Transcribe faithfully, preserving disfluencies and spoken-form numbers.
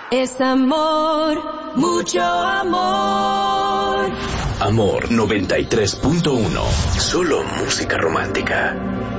Es amor, mucho amor. Amor noventa y tres punto uno. Solo música romántica.